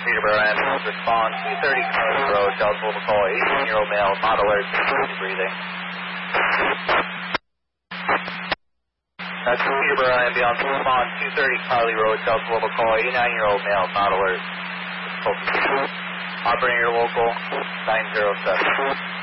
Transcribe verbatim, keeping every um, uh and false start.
Peterborough ambulance respond two thirty Carly Road, eligible to call eighteen-year-old male, not alert, difficulty breathing. That's Peterborough ambulance respond two thirty Carly Road, eligible to call eighty-nine-year-old male, not alert, difficulty breathing. Operator local nine zero seven.